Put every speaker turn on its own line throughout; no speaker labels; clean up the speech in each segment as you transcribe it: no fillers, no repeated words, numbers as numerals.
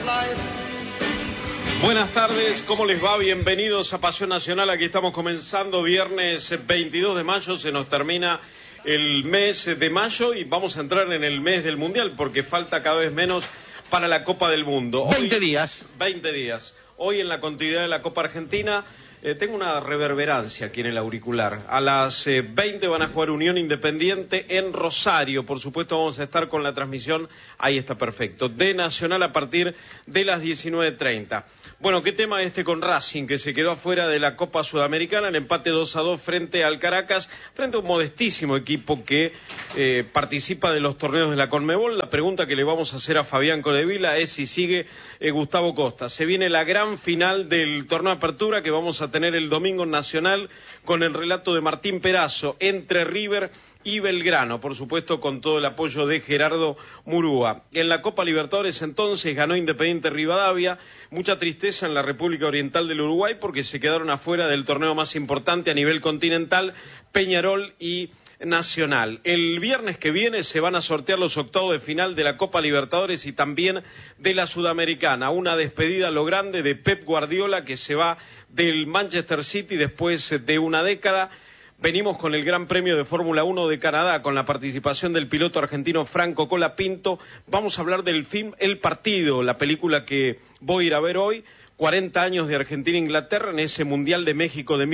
Buenas tardes, ¿cómo les va? Bienvenidos a Pasión Nacional. Aquí estamos comenzando viernes 22 de mayo, se nos termina el mes de mayo y vamos a entrar en el mes del Mundial porque falta cada vez menos para la Copa del Mundo.
20 días.
20 días. Hoy en la continuidad de la Copa Argentina tengo una reverberancia aquí en el auricular. A las 20 van a jugar Unión Independiente en Rosario. Por supuesto vamos a estar con la transmisión, ahí está perfecto, de Nacional a partir de las 19:30. Bueno, ¿qué tema con Racing, que se quedó afuera de la Copa Sudamericana en empate 2-2 frente al Caracas, frente a un modestísimo equipo que participa de los torneos de la Conmebol? La pregunta que le vamos a hacer a Fabián Codevila es si sigue Gustavo Costa. Se viene la gran final del torneo de apertura que vamos a tener el domingo en Nacional con el relato de Martín Perazo entre River y Belgrano, por supuesto con todo el apoyo de Gerardo Murúa. En la Copa Libertadores entonces ganó Independiente Rivadavia, mucha tristeza en la República Oriental del Uruguay porque se quedaron afuera del torneo más importante a nivel continental, Peñarol y Nacional. El viernes que viene se van a sortear los octavos de final de la Copa Libertadores y también de la Sudamericana. Una despedida a lo grande de Pep Guardiola, que se va del Manchester City después de una década. Venimos con el Gran Premio de Fórmula 1 de Canadá, con la participación del piloto argentino Franco Colapinto. Vamos a hablar del film El Partido, la película que voy a ir a ver hoy. 40 años de Argentina-Inglaterra en ese Mundial de México de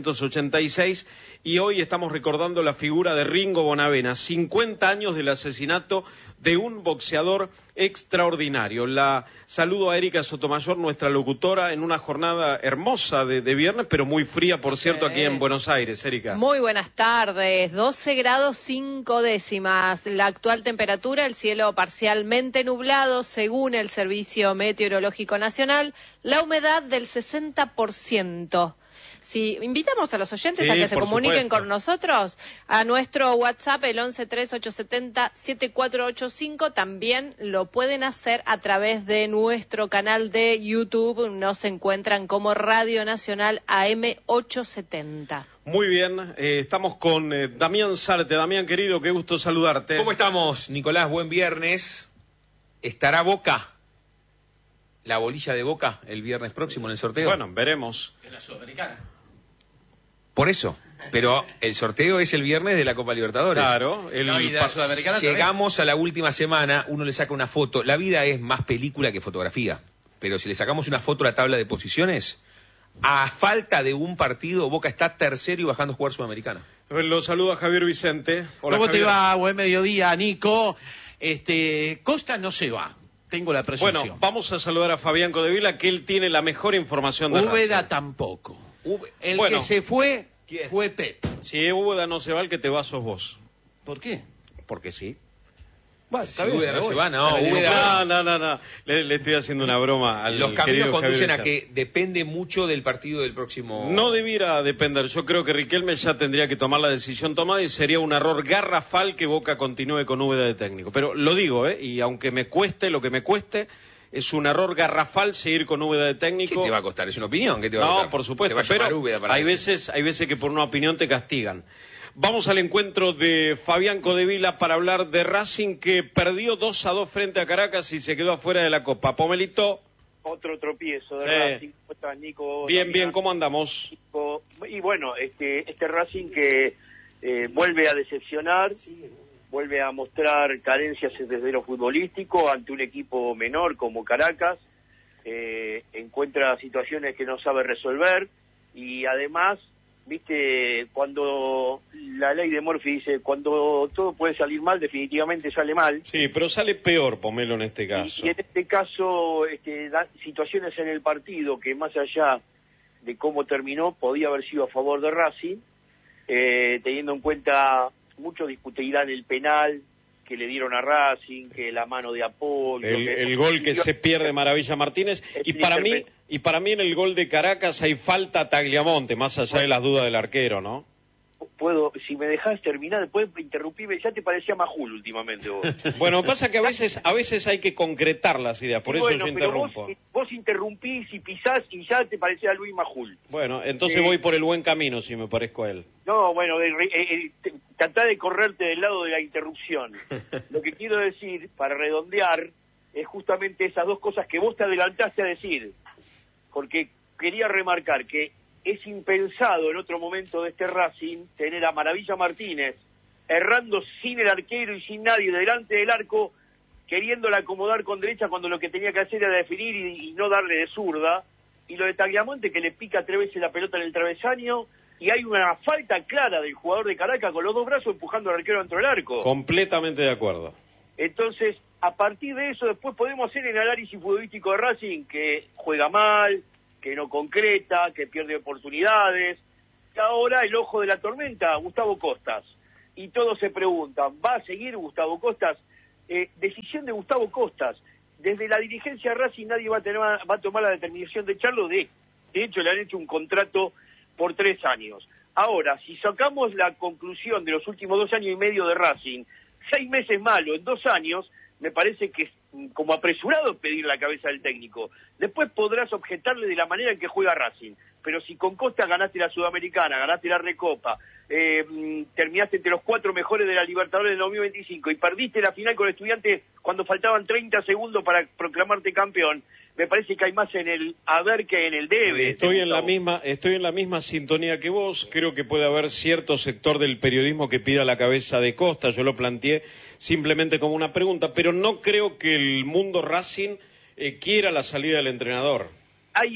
1986 y hoy estamos recordando la figura de Ringo Bonavena, 50 años del asesinato de un boxeador extraordinario. La saludo a Erika Sotomayor, nuestra locutora, en una jornada hermosa de viernes, pero muy fría, por cierto, aquí en Buenos Aires. Erika.
Muy buenas tardes, 12 grados 5 décimas. La actual temperatura, el cielo parcialmente nublado, según el Servicio Meteorológico Nacional, la humedad del 60%. Si invitamos a los oyentes a que se comuniquen con nosotros, a nuestro WhatsApp, el 113870-7485, también lo pueden hacer a través de nuestro canal de YouTube. Nos encuentran como Radio Nacional AM870.
Muy bien, estamos con Damián Zárate. Damián, querido, qué gusto saludarte.
¿Cómo estamos, Nicolás? Buen viernes. ¿Estará Boca, la bolilla de Boca, el viernes próximo en el sorteo?
Bueno, veremos.
En la Sudamericana.
Por eso, pero el sorteo es el viernes de la Copa Libertadores.
Claro,
la Sudamericana.
Llegamos a la última semana, uno le saca una foto. La vida es más película que fotografía, pero si le sacamos una foto a la tabla de posiciones, a falta de un partido, Boca está tercero y bajando a jugar Sudamericana.
Lo saludo a Javier Vicente. Hola,
¿Cómo
Javier.
te va? Buen mediodía, Nico. Costa no se va, tengo la presunción.
Bueno, vamos a saludar a Fabián Codevila, que él tiene la mejor información de
Úbeda
Racing.
tampoco. El
Bueno.
que se fue,
¿Quién?
fue Pep.
Si Úbeda no se va, el que te va sos vos.
¿Por qué?
Porque sí.
Bueno,
Si Úbeda no se va, no,
Dale,
Úbeda-
No. Le estoy haciendo una broma al
Los caminos
querido
conducen
Javier
a que depende mucho del partido del próximo...
No debiera depender. Yo creo que Riquelme ya tendría que tomar la decisión tomada y sería un error garrafal que Boca continúe con Úbeda de técnico. Pero lo digo, y aunque me cueste lo que me cueste, es un error garrafal seguir con Úbeda de técnico.
¿Qué te va a costar? ¿Es una opinión? ¿Qué te va a costar?
No, por supuesto,
Te va a llamar
pero
Úbeda para
hay
decir.
veces que por una opinión te castigan. Vamos al encuentro de Fabián Codevila para hablar de Racing, que perdió 2-2 frente a Caracas y se quedó afuera de la Copa. Pomelito.
Otro tropiezo de Racing. ¿Cómo estás, Nico?
Bien, ¿cómo andamos?
Y bueno, este Racing que vuelve a decepcionar, vuelve a mostrar carencias desde lo futbolístico ante un equipo menor como Caracas, encuentra situaciones que no sabe resolver y además, viste, cuando la ley de Murphy dice, cuando todo puede salir mal, definitivamente sale mal.
Sí, pero sale peor, Pomelo, en este caso.
Y en este caso, da situaciones en el partido que más allá de cómo terminó, podía haber sido a favor de Racing, teniendo en cuenta, muchos discutirán el penal que le dieron a Racing, que la mano de Apolo...
El gol que se pierde Maravilla Martínez, y para mí en el gol de Caracas hay falta a Tagliamonte, más allá de las dudas del arquero, ¿no?
Si me dejás terminar, después interrumpirme, ya te parecía Majul últimamente vos.
Bueno, pasa que a veces hay que concretar las ideas, por eso yo interrumpo.
Pero vos interrumpís y pisás y ya te parecía Luis Majul.
Bueno, entonces voy por el buen camino si me parezco a él.
No, bueno, tratá de correrte del lado de la interrupción. Lo que quiero decir, para redondear, es justamente esas dos cosas que vos te adelantaste a decir, porque quería remarcar que es impensado en otro momento de este Racing tener a Maravilla Martínez errando sin el arquero y sin nadie delante del arco, queriéndola acomodar con derecha cuando lo que tenía que hacer era definir y no darle de zurda, y lo de Tagliamonte que le pica 3 veces la pelota en el travesaño, y hay una falta clara del jugador de Caracas con los dos brazos empujando al arquero dentro del arco.
Completamente de acuerdo.
Entonces, a partir de eso después podemos hacer el análisis futbolístico de Racing, que juega mal, que no concreta, que pierde oportunidades, y ahora el ojo de la tormenta, Gustavo Costas. Y todos se preguntan, ¿va a seguir Gustavo Costas? Decisión de Gustavo Costas. Desde la dirigencia de Racing nadie va a tomar la determinación de echarlo. De hecho, le han hecho un contrato por 3 años. Ahora, si sacamos la conclusión de los últimos 2 años y medio de Racing, 6 meses malo en 2 años, me parece que es como apresurado pedir la cabeza del técnico. Después podrás objetarle de la manera en que juega Racing, pero si con Costa ganaste la Sudamericana, ganaste la Recopa, terminaste entre los 4 mejores de la Libertadores del 2025 y perdiste la final con Estudiantes cuando faltaban 30 segundos para proclamarte campeón, me parece que hay más en el haber que en el debe.
Estoy en la misma sintonía que vos. Creo que puede haber cierto sector del periodismo que pida la cabeza de Costa. Yo lo planteé simplemente como una pregunta, pero no creo que el mundo Racing quiera la salida del entrenador.
Hay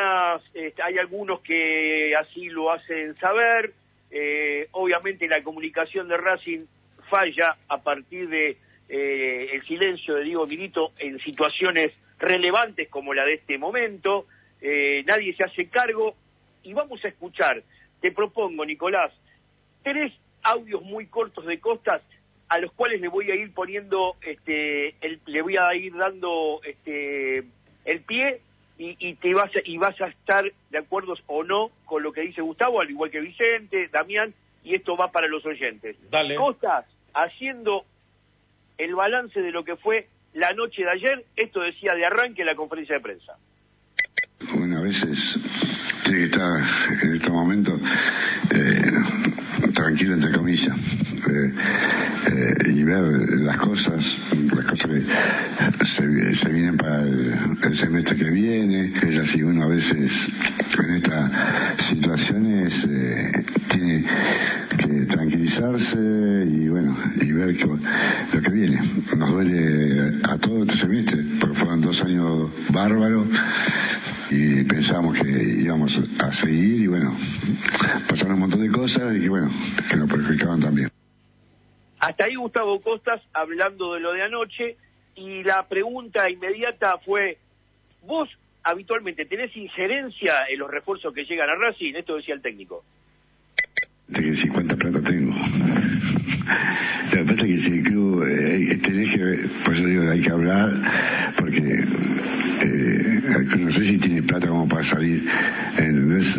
algunos que así lo hacen saber. Obviamente la comunicación de Racing falla a partir de el silencio de Diego Milito en situaciones relevantes como la de este momento. Nadie se hace cargo y vamos a escuchar, te propongo, Nicolás, 3 audios muy cortos de Costas a los cuales le voy a ir poniendo le voy a ir dando el pie y vas a estar de acuerdo o no con lo que dice Gustavo, al igual que Vicente, Damián, y esto va para los oyentes.
Dale.
Costas, haciendo el balance de lo que fue la noche de ayer, esto decía de arranque en la conferencia de prensa.
Bueno, a veces tiene que estar en estos momentos tranquilo, entre comillas, y ver las cosas que se vienen para el semestre que viene. Es así, uno a veces en estas situaciones tiene que tranquilizarse y bueno, y ver lo que viene. Nos duele a todo este semestre, porque fueron 2 años bárbaros y pensamos que íbamos a seguir y bueno, pasaron un montón de cosas y que bueno, que nos perjudicaban también.
Hasta ahí Gustavo Costas hablando de lo de anoche, y la pregunta inmediata fue, ¿vos habitualmente tenés injerencia en los refuerzos que llegan a Racing? Esto decía el técnico.
De que si cuánta plata tengo. La verdad es que si el club tenés que ver, por eso digo, hay que hablar, porque no sé si tiene plata como para salir, ¿entendés?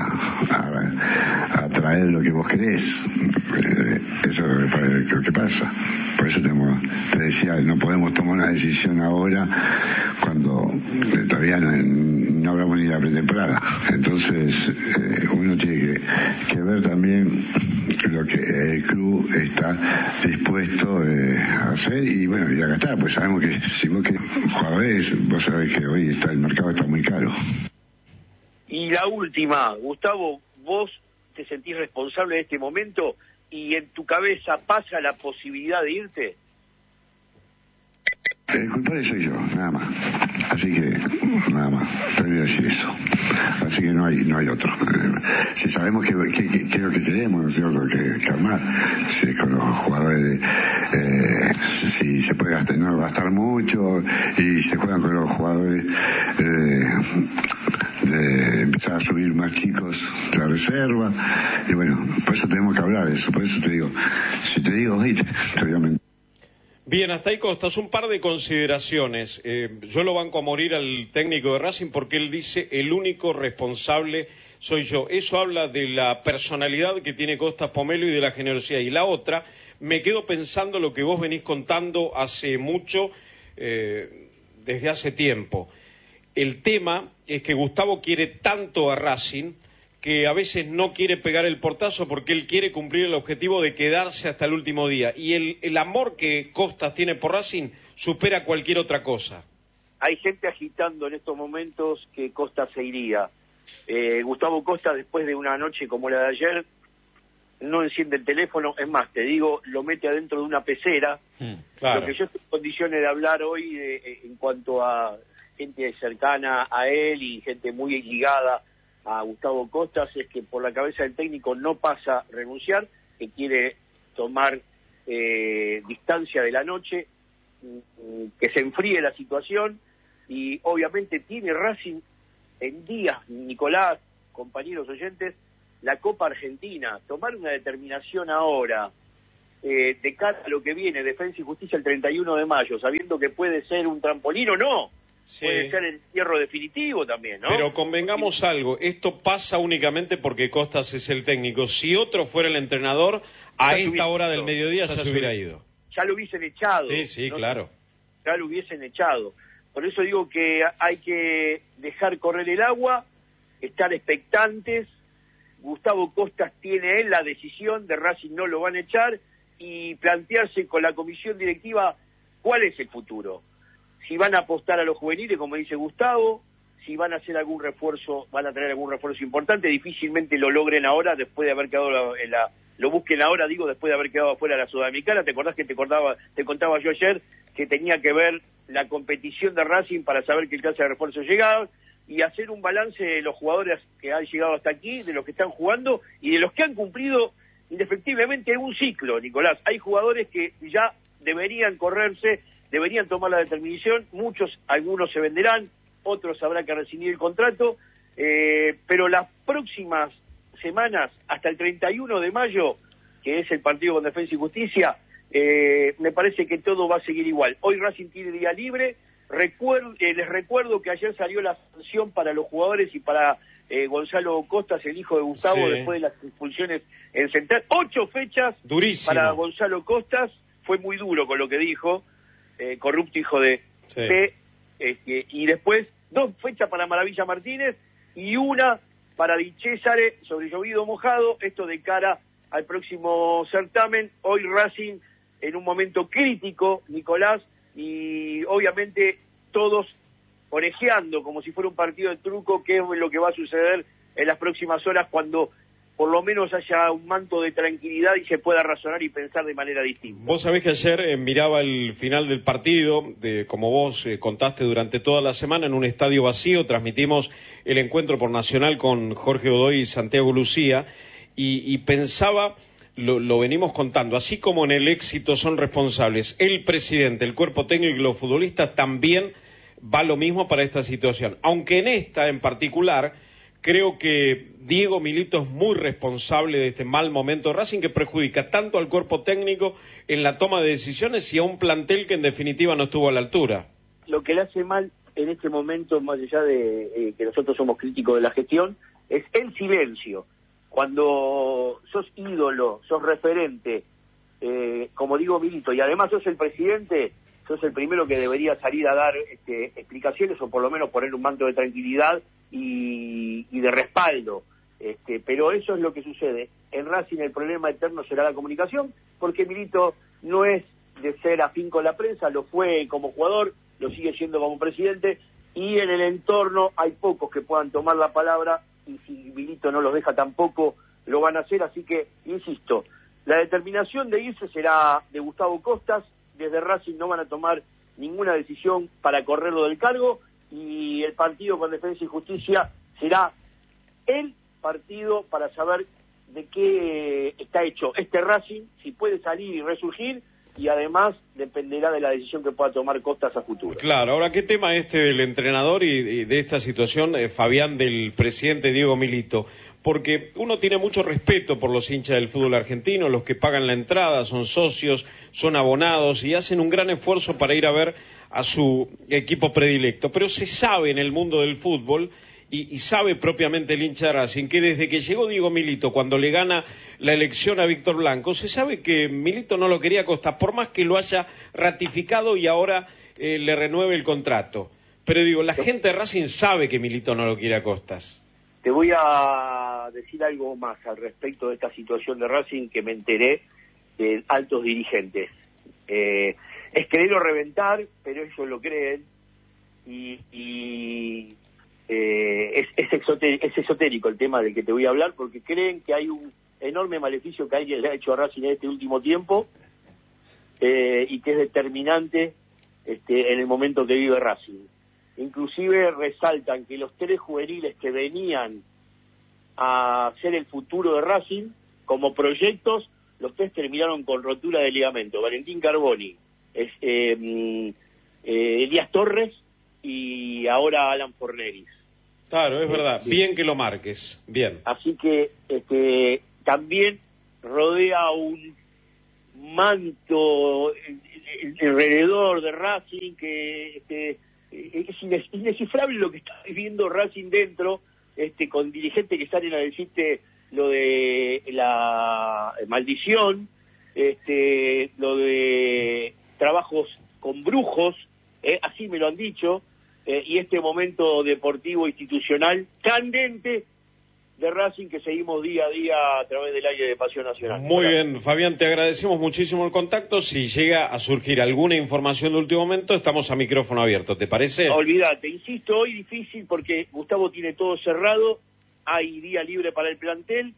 A traer lo que vos querés. Eso es lo que pasa. Por eso te decía, no podemos tomar una decisión ahora cuando todavía no hablamos ni de la pretemporada. Entonces uno tiene que ver también lo que el club está dispuesto a hacer y bueno, y acá está, pues sabemos que si vos querés jugadores, vos sabés que hoy el mercado está muy caro.
Y la última, Gustavo, vos te sentís responsable de este momento y en tu cabeza pasa la posibilidad de irte.
El culpable soy yo, nada más. Así que, nada más, te voy a decir eso. Así que no hay otro. Si sabemos qué es lo que queremos, ¿no es cierto?, que armar. Si con los jugadores, si se puede no gastar mucho, y se juegan con los jugadores de empezar a subir más chicos de la reserva. Y bueno, por eso tenemos que hablar de eso. Por eso te digo, si te digo, te voy a mentir.
Bien, hasta ahí Costas, un par de consideraciones. Yo lo banco a morir al técnico de Racing porque él dice el único responsable soy yo. Eso habla de la personalidad que tiene Costas Pomelo y de la generosidad. Y la otra, me quedo pensando lo que vos venís contando hace mucho, desde hace tiempo. El tema es que Gustavo quiere tanto a Racing que a veces no quiere pegar el portazo porque él quiere cumplir el objetivo de quedarse hasta el último día. Y el amor que Costas tiene por Racing supera cualquier otra cosa.
Hay gente agitando en estos momentos que Costas se iría. Gustavo Costas, después de una noche como la de ayer, no enciende el teléfono, es más, te digo, lo mete adentro de una pecera.
Claro.
Lo que yo estoy en condiciones de hablar hoy en cuanto a gente cercana a él y gente muy ligada a Gustavo Costas es que por la cabeza del técnico no pasa renunciar, que quiere tomar distancia de la noche, que se enfríe la situación y obviamente tiene Racing en días, Nicolás, compañeros oyentes, la Copa Argentina, tomar una determinación ahora de cara a lo que viene, Defensa y Justicia el 31 de mayo, sabiendo que puede ser un trampolín o no, sí. Puede ser el cierre definitivo también, ¿no?
Pero convengamos algo, esto pasa únicamente porque Costas es el técnico. Si otro fuera el entrenador, a esta hora del mediodía ya se hubiera ido.
Ya lo hubiesen echado.
Sí,
¿no?
Claro.
Ya lo hubiesen echado. Por eso digo que hay que dejar correr el agua, estar expectantes. Gustavo Costas tiene él la decisión de Racing, no lo van a echar, y plantearse con la comisión directiva cuál es el futuro. Si van a apostar a los juveniles, como dice Gustavo, si van a hacer algún refuerzo, van a tener algún refuerzo importante, difícilmente lo logren ahora, después de haber quedado lo busquen ahora, digo, después de haber quedado afuera de la Sudamericana. ¿Te acordás que te contaba yo ayer que tenía que ver la competición de Racing para saber qué clase de refuerzos llegaban y hacer un balance de los jugadores que han llegado hasta aquí, de los que están jugando y de los que han cumplido indefectiblemente un ciclo, Nicolás? Hay jugadores que ya deberían correrse, deberían tomar la determinación, algunos se venderán, otros habrá que rescindir el contrato, pero las próximas semanas, hasta el 31 de mayo, que es el partido con Defensa y Justicia, me parece que todo va a seguir igual. Hoy Racing tiene día libre. Les recuerdo que ayer salió la sanción para los jugadores y para Gonzalo Costas, el hijo de Gustavo, sí. Después de las expulsiones en Central. 8 fechas
Durísimo.
Para Gonzalo Costas. Fue muy duro con lo que dijo, corrupto hijo de
sí.
P. Y después 2 fechas para Maravilla Martínez y 1 para Di Cesare sobre llovido mojado. Esto de cara al próximo certamen. Hoy Racing en un momento crítico, Nicolás, y obviamente todos orejeando como si fuera un partido de truco, qué es lo que va a suceder en las próximas horas cuando por lo menos haya un manto de tranquilidad y se pueda razonar y pensar de manera distinta.
Vos sabés que ayer miraba el final del partido, como vos contaste durante toda la semana, en un estadio vacío, transmitimos el encuentro por Nacional con Jorge Godoy y Santiago Lucía, y pensaba, lo venimos contando, así como en el éxito son responsables el presidente, el cuerpo técnico y los futbolistas, también va lo mismo para esta situación. Aunque en esta en particular, creo que Diego Milito es muy responsable de este mal momento de Racing que perjudica tanto al cuerpo técnico en la toma de decisiones y a un plantel que en definitiva no estuvo a la altura.
Lo que le hace mal en este momento, más allá de que nosotros somos críticos de la gestión, es el silencio. Cuando sos ídolo, sos referente, como digo Milito, y además sos el presidente, sos el primero que debería salir a dar explicaciones o por lo menos poner un manto de tranquilidad y de respaldo. Pero eso es lo que sucede. En Racing el problema eterno será la comunicación, porque Milito no es de ser afín con la prensa, lo fue como jugador, lo sigue siendo como presidente, y en el entorno hay pocos que puedan tomar la palabra, y si Milito no los deja tampoco lo van a hacer, así que, insisto, la determinación de irse será de Gustavo Costas. Desde Racing no van a tomar ninguna decisión para correrlo del cargo, y el partido con Defensa y Justicia será el partido para saber de qué está hecho este Racing, si puede salir y resurgir, y además dependerá de la decisión que pueda tomar Costas a futuro.
Claro, ahora, ¿qué tema del entrenador y de esta situación, Fabián, del presidente Diego Milito? Porque uno tiene mucho respeto por los hinchas del fútbol argentino, los que pagan la entrada, son socios, son abonados y hacen un gran esfuerzo para ir a ver a su equipo predilecto. Pero se sabe en el mundo del fútbol, y sabe propiamente el hincha de Racing, que desde que llegó Diego Milito, cuando le gana la elección a Víctor Blanco, se sabe que Milito no lo quería Costas, por más que lo haya ratificado y ahora le renueve el contrato. Pero digo, la gente de Racing sabe que Milito no lo quiere a Costas.
Te voy a decir algo más al respecto de esta situación de Racing que me enteré de altos dirigentes. Es quererlo reventar, pero ellos lo creen y es esotérico el tema del que te voy a hablar, porque creen que hay un enorme maleficio que alguien le ha hecho a Racing en este último tiempo y que es determinante en el momento que vive Racing. Inclusive resaltan que los 3 juveniles que venían a ser el futuro de Racing como proyectos, los 3 terminaron con rotura de ligamento. Valentín Carboni, Elías Torres y ahora Alan Forneris.
Claro, es verdad. Bien que lo marques. Bien.
Así que también rodea un manto alrededor de Racing que es indescifrable lo que está viviendo Racing dentro, con dirigentes que salen a decirte lo de la maldición, lo de trabajos con brujos, así me lo han dicho, y este momento deportivo institucional candente de Racing que seguimos día a día a través del aire de Pasión Nacional.
Muy bien, Fabián, te agradecemos muchísimo el contacto. Si llega a surgir alguna información de último momento, estamos a micrófono abierto, ¿te parece?
Olvídate, insisto, hoy difícil porque Gustavo tiene todo cerrado, hay día libre para el plantel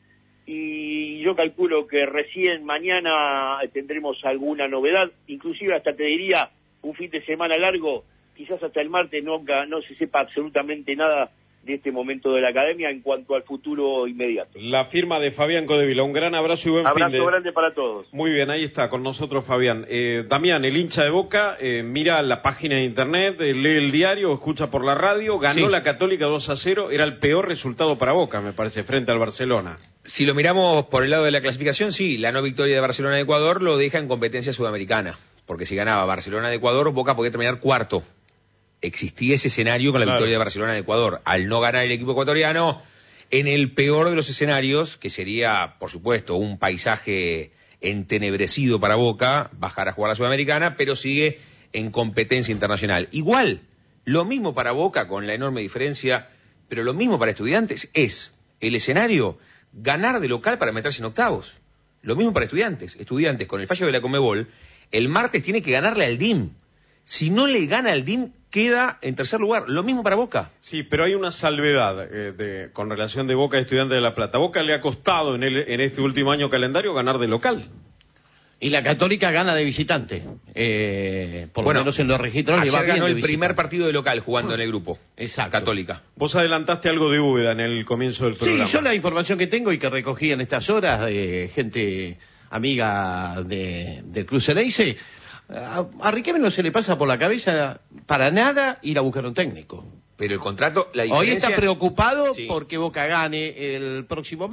y yo calculo que recién mañana tendremos alguna novedad, inclusive hasta te diría un fin de semana largo, quizás hasta el martes no se sepa absolutamente nada de este momento de la academia en cuanto al futuro inmediato.
La firma de Fabián Codevila, un gran abrazo y buen fin de...
Abrazo grande para todos.
Muy bien, ahí está con nosotros Fabián. Damián, el hincha de Boca, mira la página de internet, lee el diario, escucha por la radio, ganó la Católica 2-0, era el peor resultado para Boca, me parece, frente al Barcelona.
Si lo miramos por el lado de la clasificación, sí, la no victoria de Barcelona de Ecuador lo deja en competencia sudamericana, porque si ganaba Barcelona de Ecuador, Boca podía terminar cuarto. Existía ese escenario con la victoria de Barcelona de Ecuador. Al no ganar el equipo ecuatoriano, en el peor de los escenarios, que sería, por supuesto, un paisaje entenebrecido para Boca, bajar a jugar a la Sudamericana, pero sigue en competencia internacional. Igual, lo mismo para Boca, con la enorme diferencia, pero lo mismo para Estudiantes, es el escenario ganar de local para meterse en octavos. Lo mismo para Estudiantes. Estudiantes, con el fallo de la Conmebol, el martes tiene que ganarle al DIM. Si no le gana al DIM, queda en tercer lugar. Lo mismo para Boca.
Sí, pero hay una salvedad con relación de Boca y Estudiantes de La Plata. Boca le ha costado en este último año calendario ganar de local.
Y la Católica gana de visitante. Por lo menos en los registros le va bien
ganó
de
el
visitante.
primer partido de local jugando en el grupo.
Exacto.
Católica.
Vos adelantaste algo de Úbeda en el comienzo del programa.
Sí, yo la información que tengo y que recogí en estas horas de gente amiga del Club Ceneice, a Riquelme no se le pasa por la cabeza para nada ir a buscar un técnico.
Pero el contrato, la diferencia...
Hoy está preocupado porque Boca gane el próximo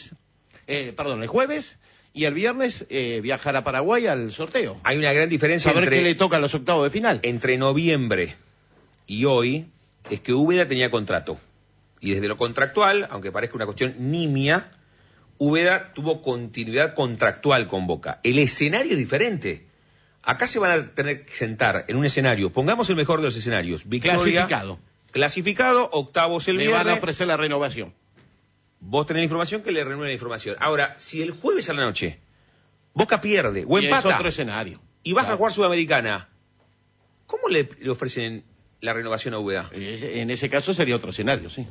el jueves, y el viernes viajará a Paraguay al sorteo.
Hay una gran diferencia
Saber qué le toca a los octavos de final.
Entre noviembre y hoy, es que Úbeda tenía contrato. Y desde lo contractual, aunque parezca una cuestión nimia, Úbeda tuvo continuidad contractual con Boca. El escenario es diferente. Acá se van a tener que sentar en un escenario, pongamos el mejor de los escenarios, victoria, clasificado, octavos el viernes.
Le van a ofrecer la renovación.
Vos tenés la información, que le renueven la información. Ahora, si el jueves a la noche Boca pierde o empata,
es otro escenario.
Y vas a jugar Sudamericana, ¿cómo le ofrecen la renovación a Úbeda?
En ese caso sería otro escenario, sí.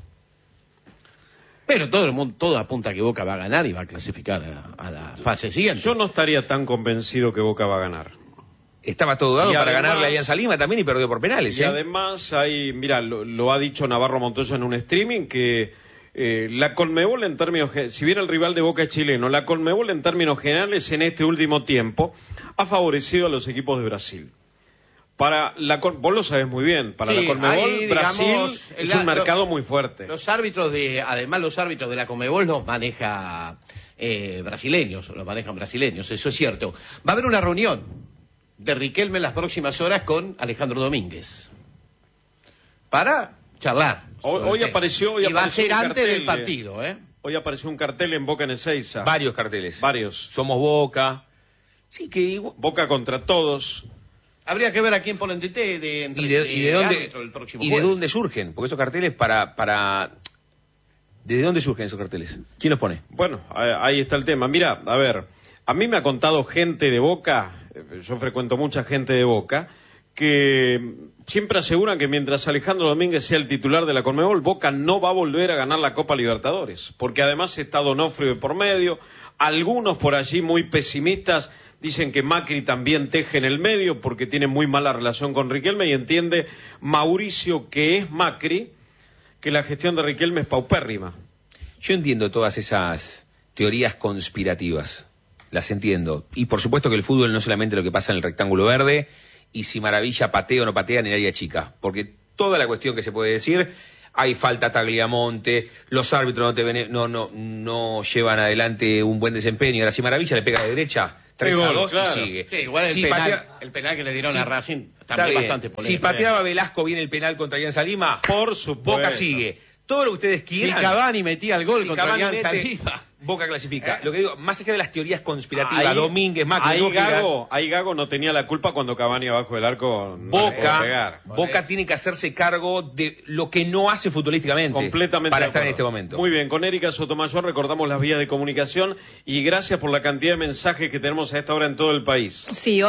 Pero todo apunta a que Boca va a ganar y va a clasificar a la fase siguiente.
Yo no estaría tan convencido que Boca va a ganar.
Estaba todo dado para ganarle a Alianza Lima también y perdió por penales.
Y además lo ha dicho Navarro Montoya en un streaming, que la Conmebol en términos, si bien el rival de Boca es chileno, la Conmebol en términos generales en este último tiempo ha favorecido a los equipos de Brasil. Vos lo sabés muy bien, para la Conmebol, Brasil es un mercado muy fuerte.
Además los árbitros de la Conmebol los manejan brasileños, eso es cierto. Va a haber una reunión de Riquelme en las próximas horas con Alejandro Domínguez para charlar.
Hoy apareció
y va a ser antes del partido,
Hoy apareció un cartel en Boca en Ezeiza.
Varios carteles.
Varios.
Somos Boca.
Sí, que Boca contra todos.
Habría que ver a quién ponen de
dónde surgen, porque esos carteles para ¿Desde dónde surgen esos carteles? ¿Quién los pone?
Bueno, ahí está el tema. Mira, a ver, a mí me ha contado gente de Boca, yo frecuento mucha gente de Boca, que siempre aseguran que mientras Alejandro Domínguez sea el titular de la Conmebol, Boca no va a volver a ganar la Copa Libertadores, porque además está Donofrio de por medio. Algunos por allí muy pesimistas dicen que Macri también teje en el medio porque tiene muy mala relación con Riquelme, y entiende Mauricio, que es Macri, que la gestión de Riquelme es paupérrima.
Yo entiendo todas esas teorías conspirativas, las entiendo. Y por supuesto que el fútbol no es solamente lo que pasa en el rectángulo verde, y si Maravilla patea o no patea en el área chica, porque toda la cuestión que se puede decir, hay falta Tagliamonte, los árbitros no llevan adelante un buen desempeño, y ahora si Maravilla le pega de derecha, 3-2
claro.
y sigue.
Sí, igual el penal que le dieron a Racing también bastante polémico.
Si pateaba Velasco bien el penal contra Alianza Lima,
por supuesto,
Boca sigue. Todo lo que ustedes quieran.
Si Cavani metía el gol
si
contra
Cavani
Alianza
mete,
Lima,
Boca clasifica. Lo que digo, más allá de las teorías conspirativas, Domínguez, Macri,
ahí Gago no tenía la culpa cuando Cavani abajo del arco no
Boca tiene que hacerse cargo de lo que no hace futbolísticamente.
Completamente
para estar en este momento.
Muy bien, con Erika Sotomayor recordamos las vías de comunicación y gracias por la cantidad de mensajes que tenemos a esta hora en todo el país.
Sí,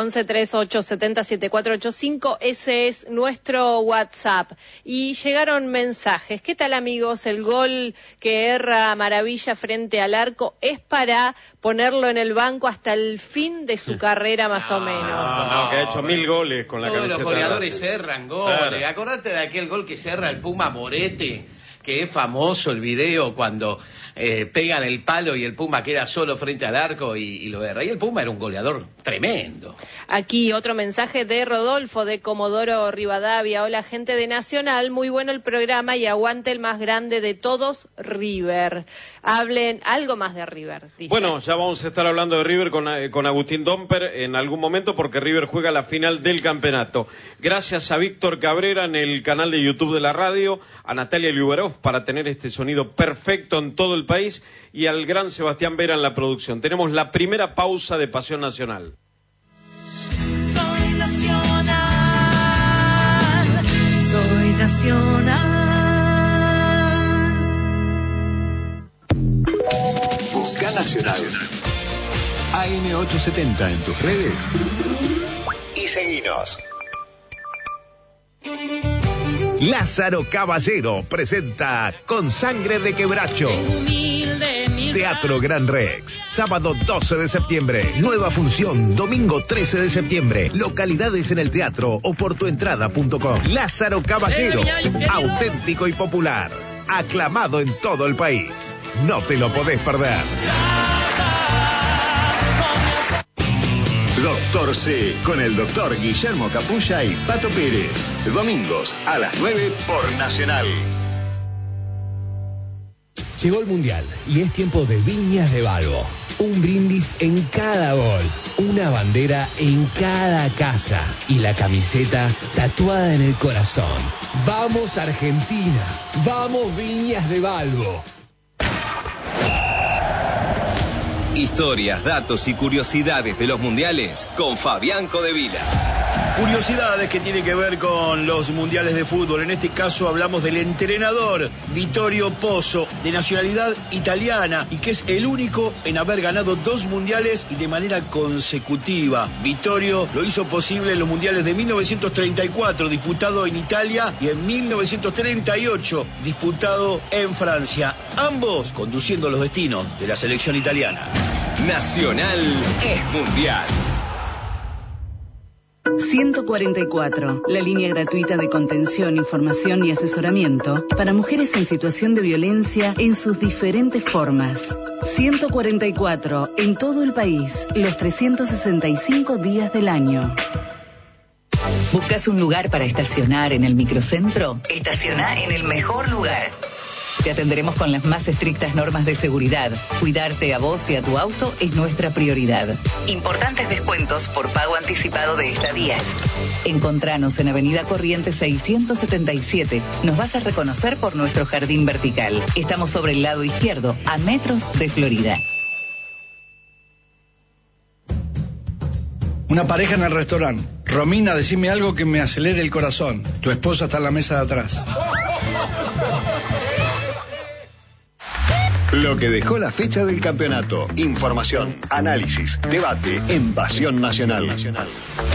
1138707485, ese es nuestro WhatsApp. Y llegaron mensajes. ¿Qué tal, amigos? El gol que erra Maravilla frente al arco es para ponerlo en el banco hasta el fin de su carrera, más o menos.
No, que ha hecho 1000 goles con la camiseta.
Todos los goleadores
de
erran goles.
Claro.
Acordate de aquel gol que cerra el Puma Morete, que es famoso el video cuando pegan el palo y el Puma queda solo frente al arco y lo erra. Y el Puma era un goleador tremendo.
Aquí otro mensaje de Rodolfo de Comodoro Rivadavia. Hola, gente de Nacional, muy bueno el programa y aguante el más grande de todos, River. Hablen algo más de River, dice.
Bueno, ya vamos a estar hablando de River con Agustín Domper en algún momento, porque River juega la final del campeonato. Gracias a Víctor Cabrera en el canal de YouTube de la radio, a Natalia Liubarov para tener este sonido perfecto en todo el país, y al gran Sebastián Vera en la producción. Tenemos la primera pausa de Pasión Nacional.
Soy nacional, soy nacional.
Busca Nacional. AM870 en tus redes y seguinos.
Lázaro Caballero presenta Con Sangre de Quebracho. Teatro Gran Rex, sábado 12 de septiembre. Nueva función, domingo 13 de septiembre. Localidades en el teatro o por tuentrada.com. Lázaro Caballero, auténtico y popular. Aclamado en todo el país. No te lo podés perder.
Doctor C, con el doctor Guillermo Capulla y Pato Pérez. Domingos a las 9 por Nacional.
Llegó el Mundial y es tiempo de Viñas de Balbo. Un brindis en cada gol, una bandera en cada casa y la camiseta tatuada en el corazón. ¡Vamos Argentina! ¡Vamos Viñas de Balbo!
Historias, datos y curiosidades de los mundiales con Fabián Codevila.
Curiosidades que tienen que ver con los mundiales de fútbol. En este caso hablamos del entrenador Vittorio Pozzo, de nacionalidad italiana, y que es el único en haber ganado 2 mundiales y de manera consecutiva. Vittorio lo hizo posible en los mundiales de 1934, disputado en Italia, y en 1938, disputado en Francia. Ambos conduciendo los destinos de la selección italiana.
Nacional es mundial.
144, la línea gratuita de contención, información y asesoramiento para mujeres en situación de violencia en sus diferentes formas. 144, en todo el país, los 365 días del año.
¿Buscas un lugar para estacionar en el microcentro? Estaciona en el mejor lugar. Te atenderemos con las más estrictas normas de seguridad. Cuidarte a vos y a tu auto es nuestra prioridad. Importantes descuentos por pago anticipado de estadías. Encontranos en Avenida Corrientes 677. Nos vas a reconocer por nuestro jardín vertical. Estamos sobre el lado izquierdo, a metros de Florida.
Una pareja en el restaurante. Romina, decime algo que me acelere el corazón. Tu esposa está en la mesa de atrás.
Lo que dejó la fecha del campeonato. Información, análisis, debate en Pasión Nacional.